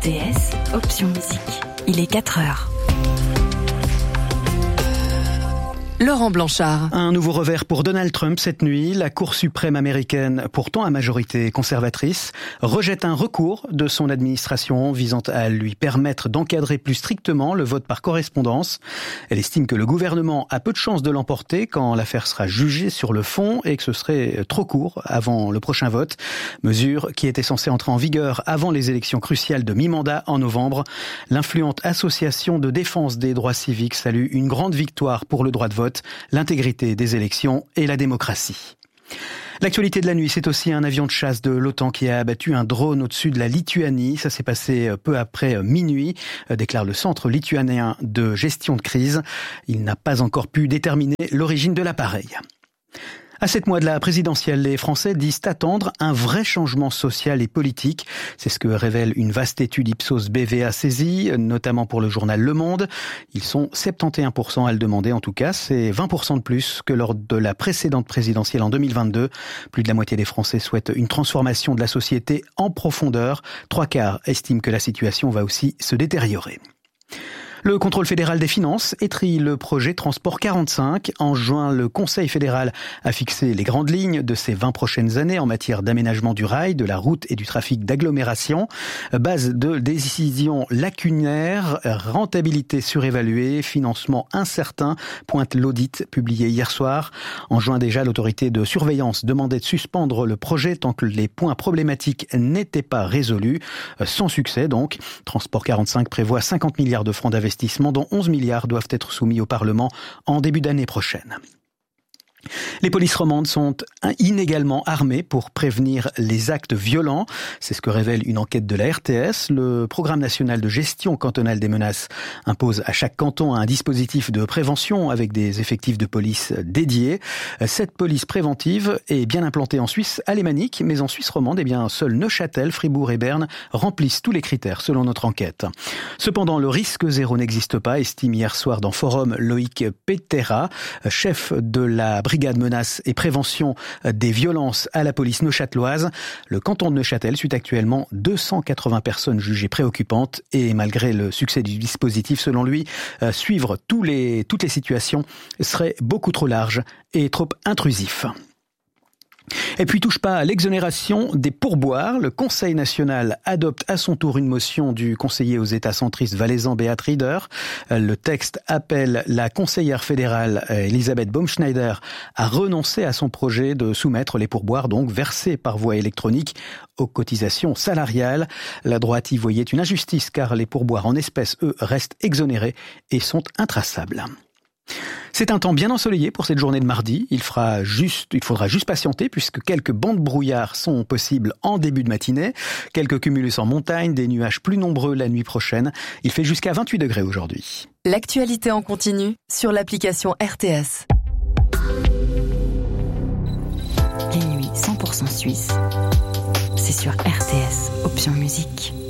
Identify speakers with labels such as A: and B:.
A: RTS, option musique. Il est 4h. Laurent Blanchard.
B: Un nouveau revers pour Donald Trump cette nuit. La Cour suprême américaine, pourtant à majorité conservatrice, rejette un recours de son administration visant à lui permettre d'encadrer plus strictement le vote par correspondance. Elle estime que le gouvernement a peu de chances de l'emporter quand l'affaire sera jugée sur le fond et que ce serait trop court avant le prochain vote. Mesure qui était censée entrer en vigueur avant les élections cruciales de mi-mandat en novembre. L'influente association de défense des droits civiques salue une grande victoire pour le droit de vote, l'intégrité des élections et la démocratie. L'actualité de la nuit, c'est aussi un avion de chasse de l'OTAN qui a abattu un drone au-dessus de la Lituanie. Ça s'est passé peu après minuit, déclare le Centre lituanien de gestion de crise. Il n'a pas encore pu déterminer l'origine de l'appareil. À 7 mois de la présidentielle, les Français disent attendre un vrai changement social et politique. C'est ce que révèle une vaste étude Ipsos BVA saisie, notamment pour le journal Le Monde. Ils sont 71% à le demander, en tout cas. C'est 20% de plus que lors de la précédente présidentielle en 2022. Plus de la moitié des Français souhaitent une transformation de la société en profondeur. 3/4 estiment que la situation va aussi se détériorer. Le contrôle fédéral des finances étrille le projet Transport 45. En juin, le Conseil fédéral a fixé les grandes lignes de ces 20 prochaines années en matière d'aménagement du rail, de la route et du trafic d'agglomération. Base de décisions lacunaires, rentabilité surévaluée, financement incertain, pointe l'audit publié hier soir. En juin déjà, l'autorité de surveillance demandait de suspendre le projet tant que les points problématiques n'étaient pas résolus. Sans succès donc. Transport 45 prévoit 50 milliards de francs d'investissement, dont 11 milliards doivent être soumis au Parlement en début d'année prochaine. Les polices romandes sont inégalement armées pour prévenir les actes violents. C'est ce que révèle une enquête de la RTS. Le Programme national de gestion cantonale des menaces impose à chaque canton un dispositif de prévention avec des effectifs de police dédiés. Cette police préventive est bien implantée en Suisse alémanique, mais en Suisse romande, seuls Neuchâtel, Fribourg et Berne remplissent tous les critères selon notre enquête. Cependant, le risque zéro n'existe pas, estime hier soir dans Forum Loïc Petera, chef de la brigade menaces et prévention des violences à la police neuchâteloise. Le canton de Neuchâtel suit actuellement 280 personnes jugées préoccupantes et malgré le succès du dispositif, selon lui, suivre toutes les situations serait beaucoup trop large et trop intrusif. Et puis touche pas à l'exonération des pourboires. Le Conseil national adopte à son tour une motion du conseiller aux États centristes valaisan Beat Rieder. Le texte appelle la conseillère fédérale Elisabeth Baumschneider à renoncer à son projet de soumettre les pourboires donc versés par voie électronique aux cotisations salariales. La droite y voyait une injustice car les pourboires en espèces, eux, restent exonérés et sont intraçables. C'est un temps bien ensoleillé pour cette journée de mardi. Il faudra juste patienter puisque quelques bancs de brouillard sont possibles en début de matinée. Quelques cumulus en montagne, des nuages plus nombreux la nuit prochaine. Il fait jusqu'à 28 degrés aujourd'hui.
A: L'actualité en continu sur l'application RTS. Les nuits 100% suisses, c'est sur RTS, option musique.